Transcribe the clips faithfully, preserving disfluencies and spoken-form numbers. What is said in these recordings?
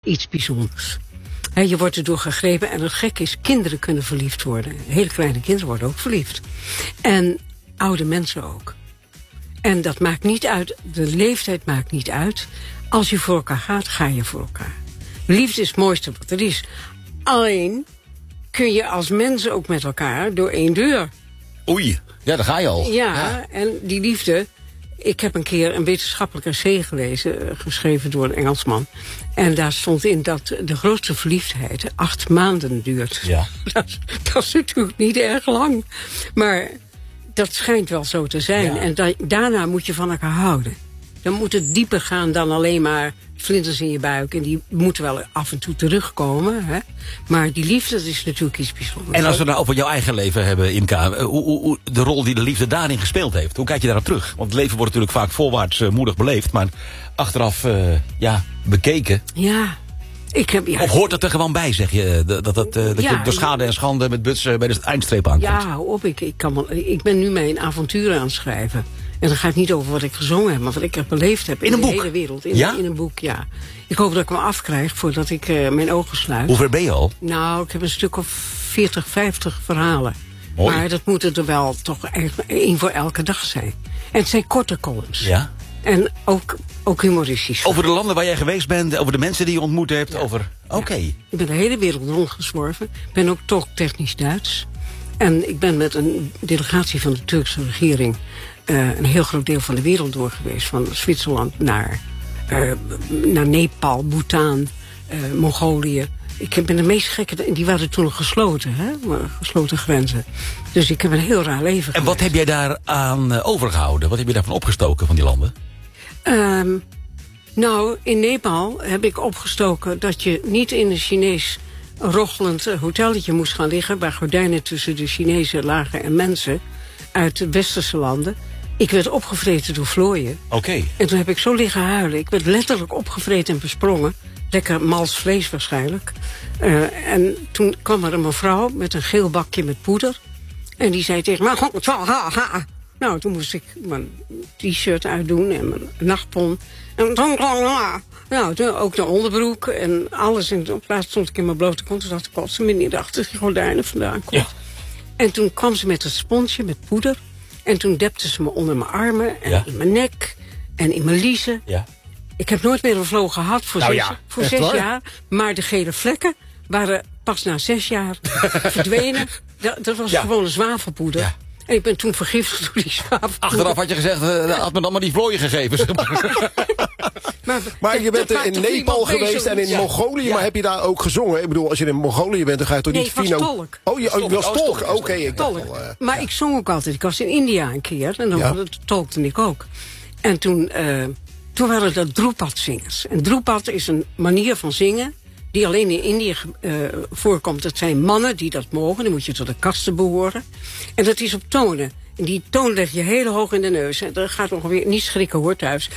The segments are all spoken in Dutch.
iets bijzonders. He, je wordt erdoor gegrepen en het gekke is, kinderen kunnen verliefd worden. Hele kleine kinderen worden ook verliefd. En oude mensen ook. En dat maakt niet uit, de leeftijd maakt niet uit. Als je voor elkaar gaat, ga je voor elkaar. Liefde is het mooiste wat er is. Alleen kun je als mensen ook met elkaar door één deur. Oei, ja, daar ga je al. Ja, ja. En die liefde... Ik heb een keer een wetenschappelijk essay gelezen, geschreven door een Engelsman. En daar stond in dat de grootste verliefdheid acht maanden duurt. Ja. Dat, dat is natuurlijk niet erg lang. Maar dat schijnt wel zo te zijn. Ja. En da daarna moet je van elkaar houden. Dan moet het dieper gaan dan alleen maar vlinders in je buik. En die moeten wel af en toe terugkomen. Hè? Maar die liefde, dat is natuurlijk iets bijzonders. En als we het nou over jouw eigen leven hebben, Imka, hoe, hoe, hoe, de rol die de liefde daarin gespeeld heeft. Hoe kijk je daarop terug? Want het leven wordt natuurlijk vaak voorwaarts uh, moedig beleefd. Maar achteraf, uh, ja, bekeken. Ja. Ik heb, ja, of hoort het er gewoon bij, zeg je? Dat, dat, dat, dat ja, je de schade en schande met Buts uh, bij de eindstreep aankomt. Ja, hou op. Ik, ik, kan wel, ik ben nu mijn avonturen aan het schrijven. En dan gaat het niet over wat ik gezongen heb, maar wat ik er beleefd heb. In, in een de boek? hele wereld. In, ja? in een boek, ja. Ik hoop dat ik hem afkrijg voordat ik uh, mijn ogen sluit. Hoe ver ben je al? Nou, ik heb een stuk of veertig, vijftig verhalen. Mooi. Maar dat moet er wel toch echt één voor elke dag zijn. En het zijn korte columns. Ja? En ook, ook humoristisch. Over de landen waar jij geweest bent, over de mensen die je ontmoet hebt, ja. over... Oké. Okay. Ja. Ik ben de hele wereld rondgezworven. Ik ben ook tolktechnisch Duits. En ik ben met een delegatie van de Turkse regering Uh, een heel groot deel van de wereld door geweest. Van Zwitserland naar, uh, naar Nepal, Bhutan, uh, Mongolië. Ik ben de meest gekke... Die waren toen nog gesloten, hè? Gesloten grenzen. Dus ik heb een heel raar leven En geweest. wat heb jij daar aan uh, overgehouden? Wat heb je daarvan opgestoken, van die landen? Um, nou, in Nepal heb ik opgestoken dat je niet in een Chinees rochelend hotelletje moest gaan liggen, waar gordijnen tussen de Chinezen lagen en mensen uit de westerse landen. Ik werd opgevreten door vlooien. Oké. Okay. En toen heb ik zo liggen huilen. Ik werd letterlijk opgevreten en besprongen. Lekker mals vlees waarschijnlijk. Uh, en toen kwam er een mevrouw met een geel bakje met poeder. En die zei tegen me... Ha, ha. Nou, toen moest ik mijn t-shirt uitdoen en mijn nachtpon. En nou, toen ook de onderbroek en alles. En op plaats stond ik in mijn blote kont. Toen dacht ik, kot ze me niet achter die gordijnen vandaan komt. Ja. En toen kwam ze met het sponsje met poeder. En toen depte ze me onder mijn armen en ja. in mijn nek en in mijn liezen. Ja. Ik heb nooit meer een vloog gehad voor nou zes, ja, voor zes jaar. Maar de gele vlekken waren pas na zes jaar verdwenen. Dat, dat was ja. gewoon een zwavelpoeder. Ja. En ik ben toen vergiftigd door die zwavelpoeder. Achteraf had je gezegd, uh, had me dan maar die vlooien gegeven. Zeg maar. maar, maar je bent in Nepal geweest en in ja. Mongolië, ja. maar heb je daar ook gezongen? Ik bedoel, als je in Mongolië bent, dan ga je toch nee, niet... Nee, ik was Fino... tolk. Oh, je, oh, je was tolk? tolk. Oké. Okay, ik tolk. Uh, maar ja. ik zong ook altijd. Ik was in India een keer en dan ja. tolkte ik ook. En toen, uh, toen waren dat Drupad-zingers. En Drupad is een manier van zingen die alleen in Indië uh, voorkomt. Dat zijn mannen die dat mogen. Dan moet je tot de kasten behoren. En dat is op tonen. En die toon leg je heel hoog in de neus. En dat gaat ongeveer niet schrikken hoor thuis.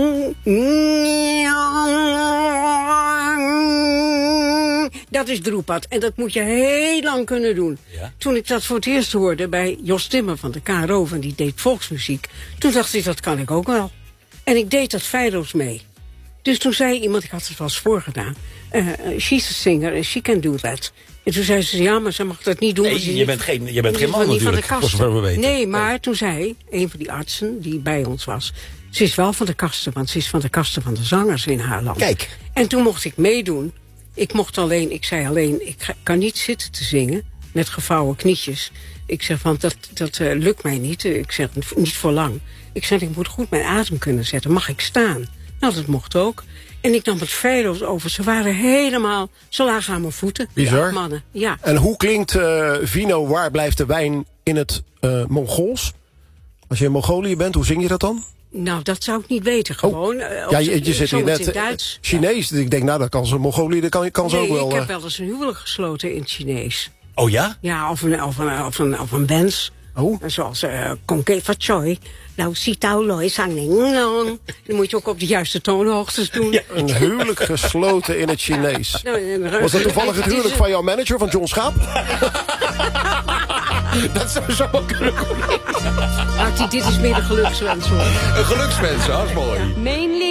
Dat is Drupad. En dat moet je heel lang kunnen doen. Ja? Toen ik dat voor het eerst hoorde bij Jos Timmer van de K R O... van die deed volksmuziek... toen dacht ik, dat kan ik ook wel. En ik deed dat feilloos mee. Dus toen zei iemand, ik had het wel eens voorgedaan... Uh, she's a singer and she can do that. En toen zei ze, ja, maar ze mag dat niet doen. Nee, je, je bent geen, je bent geen man natuurlijk, voor zover we weten. Nee, maar nee. Toen zei een van die artsen die bij ons was... ze is wel van de kasten, want ze is van de kasten van de zangers in haar land. Kijk. En toen mocht ik meedoen. Ik mocht alleen, ik zei alleen, ik ga, kan niet zitten te zingen... met gevouwen knietjes. Ik zeg, want dat, dat uh, lukt mij niet. Ik zeg, niet voor lang. Ik zeg, ik moet goed mijn adem kunnen zetten. Mag ik staan? Nou, dat mocht ook. En ik nam het feilloos over. Ze waren helemaal... Ze lagen aan mijn voeten. Bizar. Mannen. Ja. En hoe klinkt uh, Vino, waar blijft de wijn in het uh, Mongols? Als je in Mongolië bent, hoe zing je dat dan? Nou, dat zou ik niet weten. Gewoon. Oh. Ja, je, je zit hier net in Duits. Chinees. Ja. Ik denk, nou, dat kan ze Mongolië, dat kan, kan ze nee, ook wel... ik heb wel eens een huwelijk gesloten in het Chinees. Oh ja? Ja, of een, of een, of een, of een wens. Oh. Zoals Konke uh, Fatsoy. Nou, Sitao Loi Sang. Dan moet je ook op de juiste toonhoogtes doen. Ja, een huwelijk gesloten in het Chinees. Was dat toevallig het huwelijk van jouw manager, van John Schaap? Dat zou zo kunnen. Ach, dit is meer een gelukswens hoor. Een gelukswens, dat is mooi. Mijn